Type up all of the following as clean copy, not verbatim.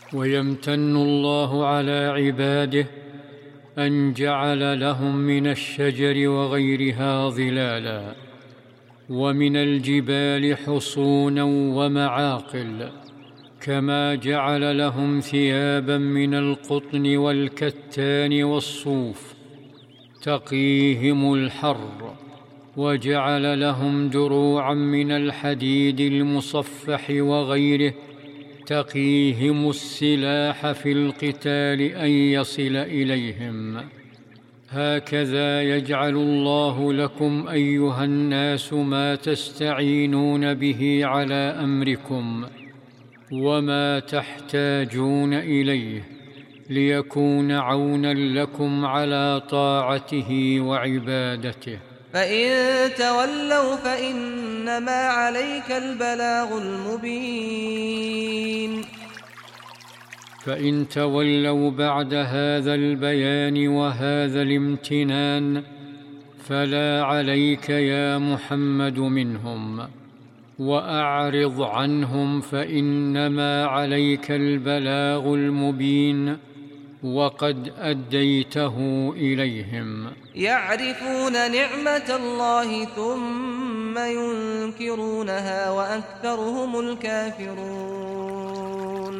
ويمتن الله على عباده أن جعل لهم من الشجر وغيرها ظلالا، ومن الجبال حصونا ومعاقل، كما جعل لهم ثيابا من القطن والكتان والصوف تقيهم الحر، وجعل لهم دروعا من الحديد المصفح وغيره تقيهم السلاح في القتال أن يصل إليهم. هكذا يجعل الله لكم أيها الناس ما تستعينون به على أمركم وما تحتاجون إليه، ليكون عونا لكم على طاعته وعبادته. فإن تولوا فإنما عليك البلاغ المبين. فإن تولوا بعد هذا البيان وهذا الامتنان فلا عليك يا محمد منهم، وأعرض عنهم، فإنما عليك البلاغ المبين وقد أديته إليهم. يعرفون نعمة الله ثم ينكرونها وأكثرهم الكافرون.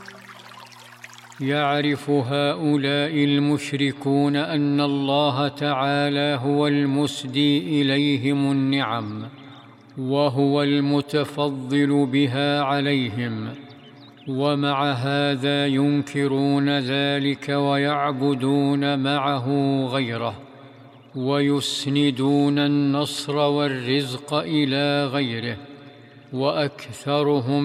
يعرف هؤلاء المشركون أن الله تعالى هو المسدي إليهم النعم وهو المتفضل بها عليهم، ومع هذا ينكرون ذلك ويعبدون معه غيره، ويسندون النصر والرزق إلى غيره، وأكثرهم